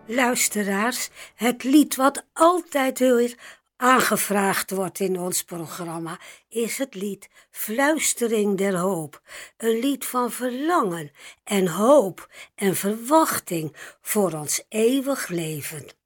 Luisteraars, het lied wat altijd weer aangevraagd wordt in ons programma is het lied Fluistering der Hoop. Een lied van verlangen en hoop en verwachting voor ons eeuwig leven.